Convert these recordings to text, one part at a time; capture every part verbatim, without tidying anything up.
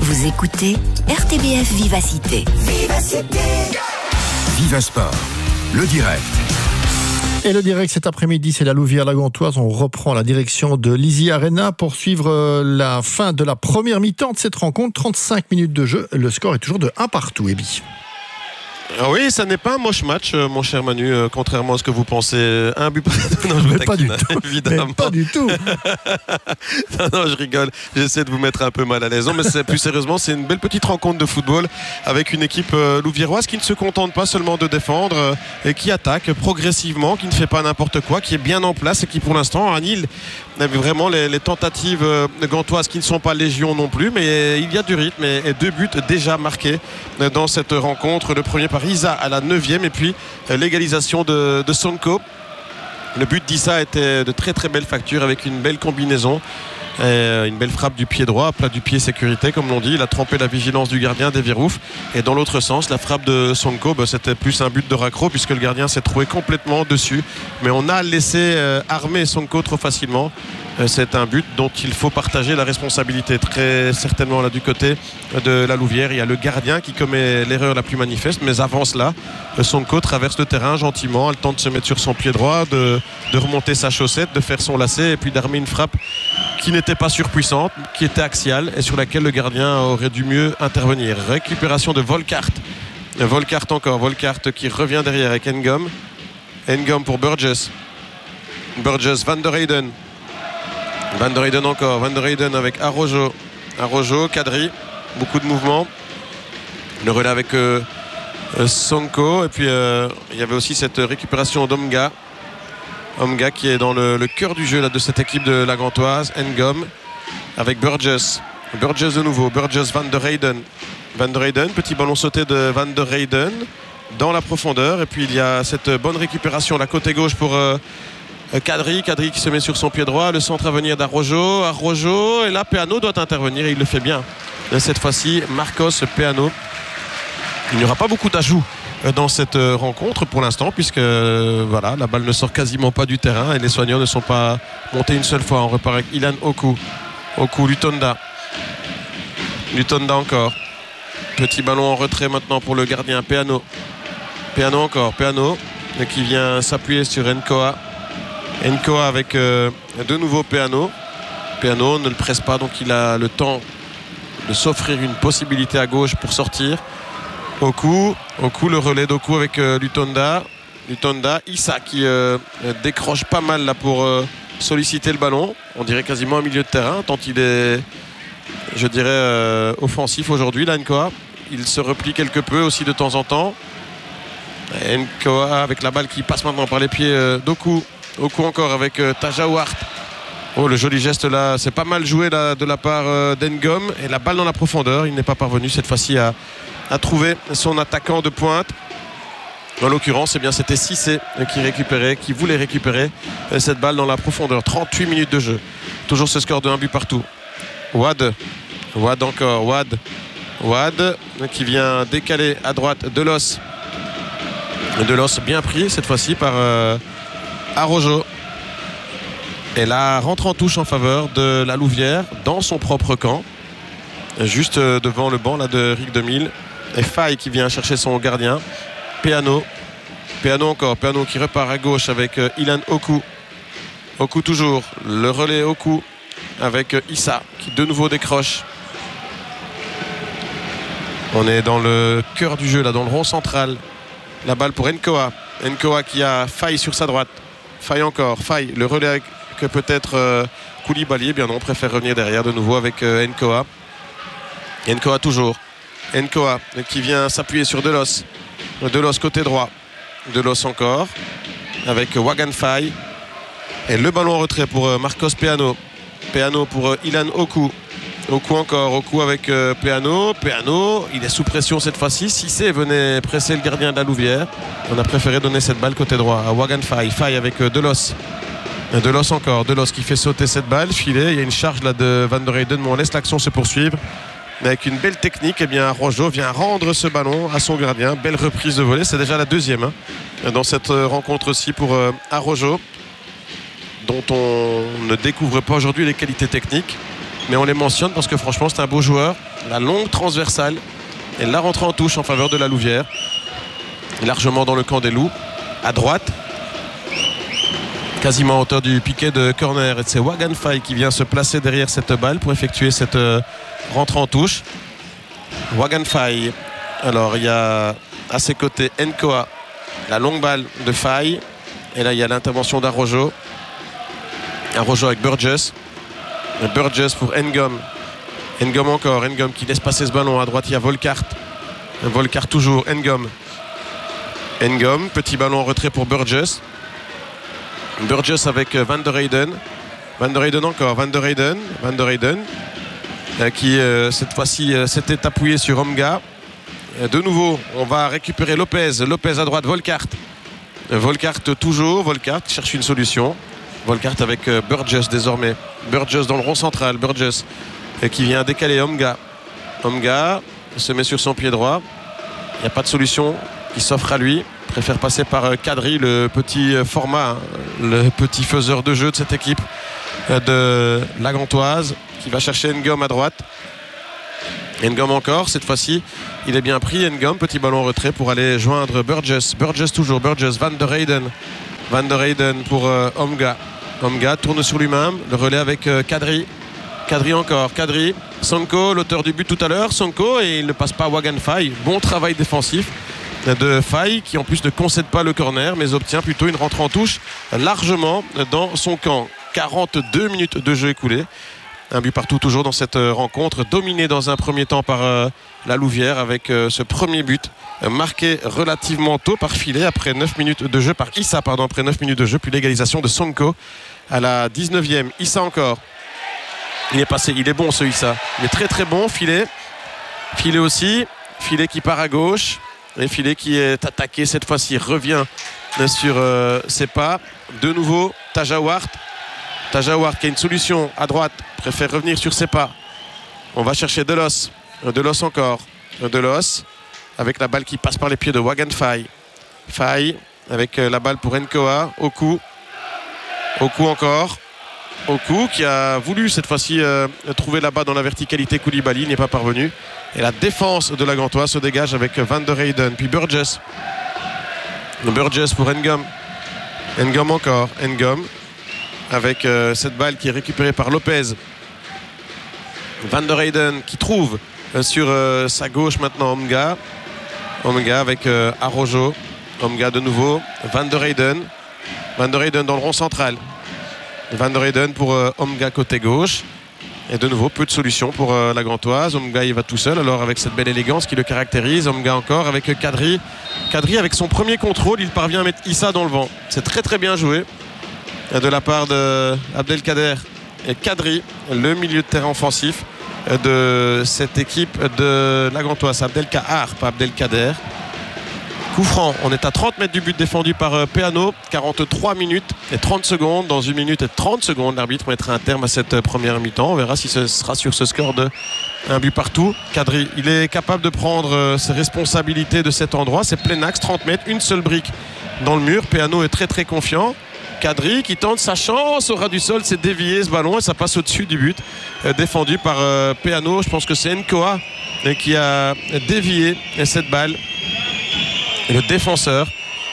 Vous écoutez R T B F Vivacité. Vivacité. Viva Sport, le direct. Et le direct cet après-midi, c'est la Louvière-la Gantoise. On reprend la direction de l'Easy Arena pour suivre la fin de la première mi-temps de cette rencontre. trente-cinq minutes de jeu. Le score est toujours de un partout, Ebi. Ah oui, ça n'est pas un moche match, euh, mon cher Manu, euh, contrairement à ce que vous pensez. Un but non, je Mais pas du taquine, tout. évidemment. Mais pas du tout. non, non, je rigole. J'essaie de vous mettre un peu mal à l'aise. Non, mais c'est, plus sérieusement, c'est une belle petite rencontre de football avec une équipe euh, louviéroise qui ne se contente pas seulement de défendre euh, et qui attaque progressivement, qui ne fait pas n'importe quoi, qui est bien en place et qui, pour l'instant, annule vraiment les, les tentatives euh, gantoises qui ne sont pas légion non plus. Mais il y a du rythme et, et deux buts déjà marqués dans cette rencontre. Le premier par Isa à la neuvième et puis euh, l'égalisation de, de Sonko. Le but d'Issa était de très très belle facture avec une belle combinaison. Et une belle frappe du pied droit, plat du pied sécurité comme l'on dit. Il a trompé la vigilance du gardien des Virouf. Et dans l'autre sens, la frappe de Sonko, bah, c'était plus un but de raccro puisque le gardien s'est trouvé complètement dessus. Mais on a laissé euh, armer Sonko trop facilement. Euh, c'est un but dont il faut partager la responsabilité. Très certainement là du côté de la Louvière, il y a le gardien qui commet l'erreur la plus manifeste. Mais avant cela, Sonko traverse le terrain gentiment, a le temps de se mettre sur son pied droit, de, de remonter sa chaussette, de faire son lacet et puis d'armer une frappe qui n'était pas surpuissante, qui était axiale et sur laquelle le gardien aurait dû mieux intervenir. Récupération de Volkart. Volkart encore, Volkart qui revient derrière avec Ngom. Ngom pour Burgess. Burgess, Van der Heyden. Van der Heyden encore, Van der Heyden avec Arrojo. Arrojo, Kadri, beaucoup de mouvements. Le relais avec euh, euh, Sonko. Et puis euh, il y avait aussi cette récupération d'Omga. Omga qui est dans le, le cœur du jeu là, de cette équipe de la Gantoise. Ngom avec Burgess. Burgess de nouveau. Burgess, Van der Heyden. Van der Heyden, petit ballon sauté de Van der Heyden dans la profondeur. Et puis il y a cette bonne récupération, la côté gauche pour euh, Kadri. Kadri qui se met sur son pied droit. Le centre à venir d'Arrojo. Arrojo. Et là, Peano doit intervenir et il le fait bien. Et cette fois-ci, Marcos Peano. Il n'y aura pas beaucoup d'ajouts dans cette rencontre pour l'instant puisque euh, voilà, la balle ne sort quasiment pas du terrain et les soignants ne sont pas montés une seule fois. On repart avec Ilan Oku. Oku, Lutonda. Lutonda encore. Petit ballon en retrait maintenant pour le gardien Peano. Peano encore. Peano qui vient s'appuyer sur Nkoa. Nkoa avec euh, de nouveau Peano. Peano ne le presse pas donc il a le temps de s'offrir une possibilité à gauche pour sortir. Oku, Oku le relais d'Oku avec euh, Lutonda. Lutonda, Issa qui euh, décroche pas mal là pour euh, solliciter le ballon. On dirait quasiment un milieu de terrain tant il est, je dirais, euh, offensif aujourd'hui, là, Nkoa. Il se replie quelque peu aussi de temps en temps. Nkoa avec la balle qui passe maintenant par les pieds euh, d'Oku. Oku encore avec euh, Tajawart. Oh, le joli geste là, c'est pas mal joué là, de la part euh, d'Ngom. Et la balle dans la profondeur, il n'est pas parvenu cette fois-ci à a trouvé son attaquant de pointe. En l'occurrence, eh bien, c'était Cissé qui récupérait, qui voulait récupérer cette balle dans la profondeur. trente-huit minutes de jeu. Toujours ce score de un but partout. Wad. Wad encore. Wad. Wad qui vient décaler à droite Delos. Delos bien pris cette fois-ci par euh, Arrojo. Et là, rentre en touche en faveur de la Louvière dans son propre camp. Juste devant le banc là, de Rick Demille. Et Faye qui vient chercher son gardien. Peano. Peano encore. Peano qui repart à gauche avec euh, Ilan Oku. Oku toujours. Le relais Oku avec euh, Issa qui de nouveau décroche. On est dans le cœur du jeu, là, dans le rond central. La balle pour Nkoa. Nkoa qui a Faye sur sa droite. Faye encore. Faye. Le relais avec euh, peut-être euh, Koulibaly. Eh bien non, on préfère revenir derrière de nouveau avec euh, Nkoa. Nkoa toujours. Nkoa qui vient s'appuyer sur Delos. Delos côté droit. Delos encore. Avec Wagan Faye. Et le ballon en retrait pour Marcos Peano. Peano pour Ilan Oku. Oku encore. Oku avec Peano. Peano, il est sous pression cette fois-ci. Cissé venait presser le gardien de la Louvière. On a préféré donner cette balle côté droit à Wagan Faye. Faye avec Delos. Delos encore. Delos qui fait sauter cette balle. Filet. Il y a une charge là de Van der Heyden. Mais on laisse l'action se poursuivre. Avec une belle technique, eh bien, Arrojo vient rendre ce ballon à son gardien. Belle reprise de volée, c'est déjà la deuxième hein, dans cette rencontre aussi pour euh, Arrojo, dont on ne découvre pas aujourd'hui les qualités techniques. mais on les mentionne parce que franchement c'est un beau joueur. La longue transversale et la rentrée en touche en faveur de la Louvière, largement dans le camp des Loups, à droite, quasiment à hauteur du piquet de corner, et c'est Wagan Faye qui vient se placer derrière cette balle pour effectuer cette euh, rentrée en touche. Wagan Faye, alors il y a à ses côtés Nkoa, la longue balle de Faye, et là il y a l'intervention d'Arojo. Arojo avec Burgess. Burgess pour Ngom. Ngom encore. Ngom qui laisse passer ce ballon. À droite, il y a Volkart. Volkart toujours. Ngom. Ngom. Petit ballon en retrait pour Burgess. Burgess avec Van der Heyden. Van der Heyden encore. Van der Heyden. Van der Heyden. Qui, euh, cette fois-ci, euh, s'était appuyé sur Omga. De nouveau, on va récupérer Lopez. Lopez à droite. Volkart. Volkart toujours. Volkart cherche une solution. Volkart avec Burgess désormais. Burgess dans le rond central. Burgess qui vient décaler Omga. Omga se met sur son pied droit. Il n'y a pas de solution qui s'offre à lui. Il préfère passer par Kadri, le petit format, le petit faiseur de jeu de cette équipe de la Gantoise, qui va chercher Ngom à droite. Ngom encore, cette fois-ci, il est bien pris. Ngom, petit ballon en retrait pour aller joindre Burgess. Burgess toujours. Burgess, Van der Heyden. Van der Heyden pour euh, Omga. Omga tourne sur lui-même, le relais avec euh, Kadri. Kadri encore, Kadri. Sonko, l'auteur du but tout à l'heure. Sonko, et il ne passe pas Wagan Faye. Bon travail défensif de Faye, qui en plus ne concède pas le corner, mais obtient plutôt une rentrée en touche largement dans son camp. quarante-deux minutes de jeu écoulé. Un but partout toujours dans cette rencontre, dominé dans un premier temps par euh, la Louvière, avec euh, ce premier but euh, marqué relativement tôt par filet après neuf minutes de jeu, par Issa pardon, après neuf minutes de jeu, puis l'égalisation de Sonko à la dix-neuvième. Issa encore, il est passé, il est bon ce Issa, il est très très bon. Filet, filet aussi, filet qui part à gauche, et filet qui est attaqué cette fois-ci, revient sur euh, ses pas. De nouveau Tajawart. Tajawart qui a une solution à droite, préfère revenir sur ses pas. On va chercher Delos. Delos encore. Delos avec la balle qui passe par les pieds de Wagan Faye. Faye avec la balle pour Nkoa. Oku. Oku encore. Oku qui a voulu cette fois-ci euh, trouver là-bas dans la verticalité. Koulibaly n'est pas parvenu. Et la défense de la Gantoise se dégage avec Van der Heyden. Puis Burgess. Burgess pour Ngom. Ngom encore. Ngom. Avec euh, cette balle qui est récupérée par Lopez. Van der Heyden qui trouve euh, sur euh, sa gauche maintenant Omga. Omga avec euh, Arojo. Omga de nouveau. Van der Heyden. Van der Heyden dans le rond central. Van der Heyden pour euh, Omga côté gauche. Et de nouveau peu de solutions pour euh, la Gantoise. Omga il va tout seul alors avec cette belle élégance qui le caractérise. Omga encore avec euh, Kadri. Kadri avec son premier contrôle, il parvient à mettre Issa dans le vent. C'est très très bien joué de la part d'Abdelkader et Kadri, le milieu de terrain offensif de cette équipe de la Gantoise. Abdelkahar, pas Abdelkader. Coup franc, on est à trente mètres du but défendu par Peano. quarante-trois minutes et trente secondes. Dans une minute et trente secondes, l'arbitre mettra un terme à cette première mi-temps. On verra si ce sera sur ce score de un but partout. Kadri, il est capable de prendre ses responsabilités de cet endroit. C'est plein axe, trente mètres, une seule brique dans le mur. Peano est très très confiant. Kadri qui tente sa chance au ras du sol, c'est dévié ce ballon et ça passe au-dessus du but, euh, défendu par euh, Peano. Je pense que c'est Nkoa euh, qui a dévié euh, cette balle. Et le défenseur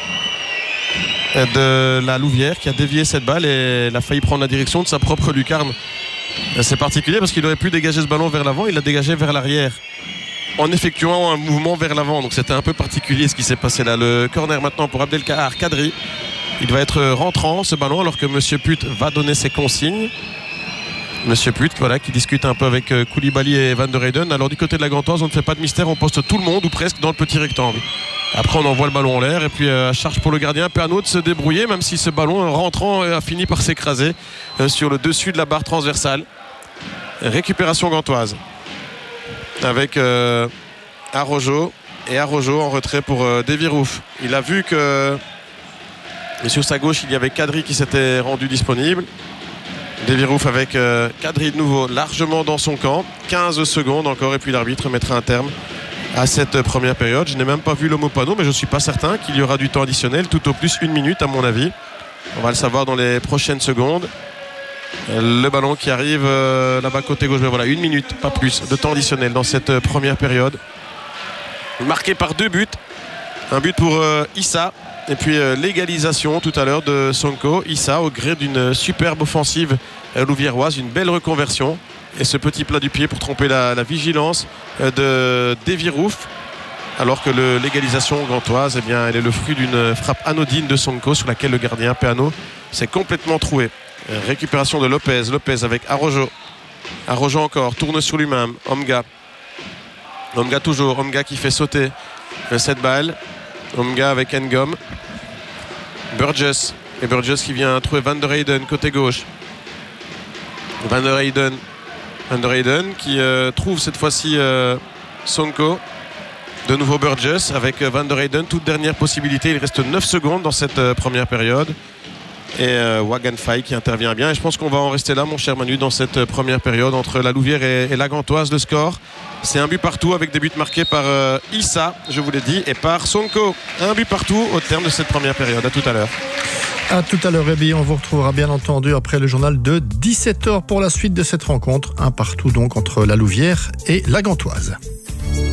euh, de la Louvière qui a dévié cette balle et il a failli prendre la direction de sa propre lucarne. Euh, c'est particulier parce qu'il aurait pu dégager ce ballon vers l'avant, il l'a dégagé vers l'arrière en effectuant un mouvement vers l'avant. Donc c'était un peu particulier ce qui s'est passé là. Le corner maintenant pour Abdelkahar. Kadri. Il va être rentrant ce ballon alors que Monsieur Put va donner ses consignes. Monsieur Put voilà, qui discute un peu avec Koulibaly et Van der Heyden. Alors du côté de la Gantoise, on ne fait pas de mystère, on poste tout le monde ou presque dans le petit rectangle. Après on envoie le ballon en l'air et puis euh, charge pour le gardien Peano de se débrouiller, même si ce ballon rentrant a fini par s'écraser euh, sur le dessus de la barre transversale. Récupération gantoise avec euh, Arojo et Arojo en retrait pour euh, Devirouf. Il a vu que et sur sa gauche, il y avait Kadri qui s'était rendu disponible. Devirouf avec euh, Kadri de nouveau, largement dans son camp. quinze secondes encore et puis l'arbitre mettra un terme à cette première période. Je n'ai même pas vu l'homme au panneau, mais je ne suis pas certain qu'il y aura du temps additionnel. Tout au plus une minute à mon avis. On va le savoir dans les prochaines secondes. Le ballon qui arrive euh, là-bas côté gauche. Mais voilà, une minute, pas plus, de temps additionnel dans cette euh, première période. Marqué par deux buts. Un but pour euh, Issa. Et puis euh, l'égalisation tout à l'heure de Sonko. Issa au gré d'une superbe offensive euh, louviéroise. Une belle reconversion. Et ce petit plat du pied pour tromper la, la vigilance euh, de Davy Rouf. Alors que le, l'égalisation gantoise, eh bien, elle est le fruit d'une frappe anodine de Sonko sur laquelle le gardien Peano s'est complètement troué. Récupération de Lopez. Lopez avec Arrojo. Arrojo encore. Tourne sur lui-même. Omga. Omga toujours. Omga qui fait sauter cette balle. Omga avec Ngom. Burgess. Et Burgess qui vient trouver Van der Heyden côté gauche. Van der Heyden. Van der Heyden qui euh, trouve cette fois-ci euh, Sonko. De nouveau Burgess avec Van der Heyden. Toute dernière possibilité. Il reste neuf secondes dans cette euh, première période. Et euh, Wagenfay qui intervient bien. Et je pense qu'on va en rester là, mon cher Manu, dans cette première période entre la Louvière et, et la Gantoise. Le score, c'est un but partout avec des buts marqués par euh, Issa, je vous l'ai dit, et par Sonko. Un but partout au terme de cette première période. À tout à l'heure. À tout à l'heure, Rébi. On vous retrouvera bien entendu après le journal de dix-sept heures pour la suite de cette rencontre. Un partout donc entre la Louvière et la Gantoise.